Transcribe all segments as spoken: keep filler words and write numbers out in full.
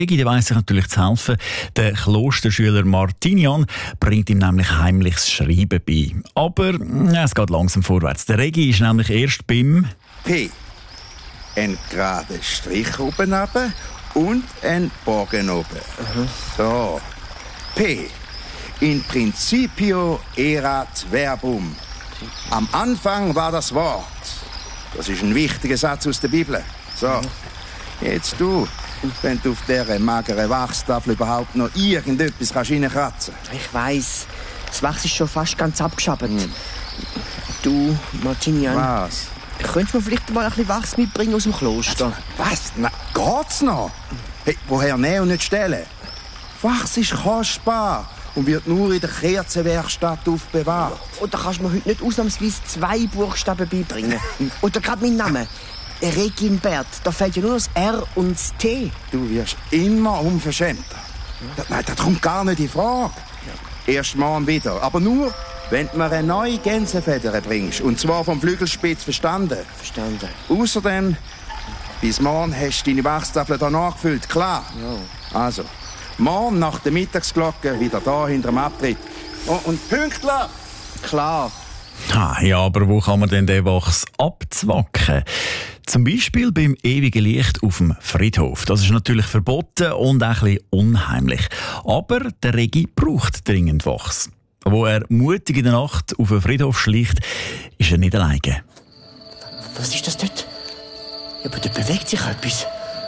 Der weiss sich natürlich zu helfen. Der Klosterschüler Martinian bringt ihm nämlich heimliches Schreiben bei. Aber ja, es geht langsam vorwärts. Der Regi ist nämlich erst beim P. Ein gerader Strich oben runter und ein Bogen oben. Mhm. So. P. In principio erat verbum. Am Anfang war das Wort. Das ist ein wichtiger Satz aus der Bibel. So. Jetzt du. Wenn du auf dieser mageren Wachstafel überhaupt noch irgendetwas reinkratzen kannst. Ich weiss. Das Wachs ist schon fast ganz abgeschabt. Hm. Du, Martinian. Was? Könntest du mir vielleicht mal ein bisschen Wachs mitbringen aus dem Kloster? Was? Na, geht's noch? Hey, woher nehmen und nicht stellen? Wachs ist kostbar und wird nur in der Kerzenwerkstatt aufbewahrt. Und da kannst du mir heute nicht ausnahmsweise zwei Buchstaben beibringen. Oder gerade meinen Namen. Reginbert, da fehlt ja nur das R und das T. Du wirst immer unverschämter. Ja. Nein, das kommt gar nicht in Frage. Ja. Erst morgen wieder, aber nur, wenn du mir eine neue Gänsefeder bringst. Und zwar vom Flügelspitz, verstanden? Verstanden. Außerdem, bis morgen hast du deine Wachstafel da nachgefüllt, klar? Ja. Also, morgen nach der Mittagsglocke wieder da hinter dem Abtritt. Oh, und pünktlich! Klar. Ah, ja, aber wo kann man denn den Wachs abzwacken? Zum Beispiel beim ewigen Licht auf dem Friedhof. Das ist natürlich verboten und auch ein bisschen unheimlich. Aber der Regi braucht dringend Wachs. Wo er mutig in der Nacht auf den Friedhof schleicht, ist er nicht alleine. Was ist das dort? Ja, aber dort bewegt sich etwas.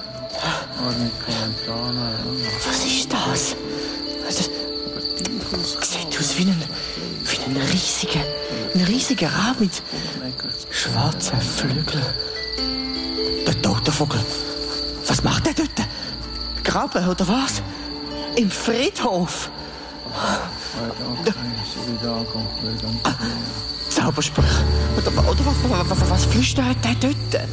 Was ist das? Das sieht aus wie ein, wie ein riesiger, ein riesiger Rabe mit schwarzen Flügeln. Der tote Vogel. Was macht der dort? Graben oder was? Im Friedhof. Zauberspruch. Oder, oder was, was, was flüstert der dort?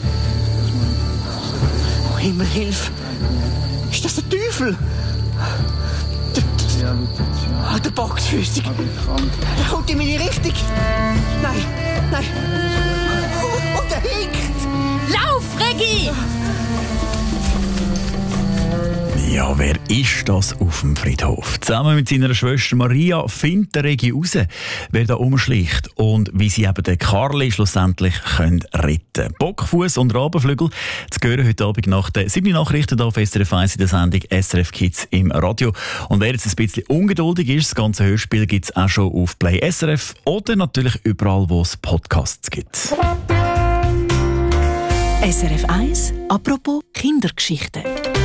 Oh, Himmel, hilf! Ist das der Teufel? Der, der, oh, der Boxfüßig. Der kommt in meine Richtung. Nein, nein. Oh, und er hinkt. Lauf, Regi! Ja, wer ist das auf dem Friedhof? Zusammen mit seiner Schwester Maria findet der Regi raus, wer da umschleicht und wie sie eben den Karli schlussendlich können retten. Bockfuss und Rabenflügel, das gehören heute Abend nach den sieben Nachrichten auf S R F eins in der Sendung S R F Kids im Radio. Und wer jetzt ein bisschen ungeduldig ist, das ganze Hörspiel gibt es auch schon auf Play S R F oder natürlich überall, wo es Podcasts gibt. S R F eins, apropos Kindergeschichten.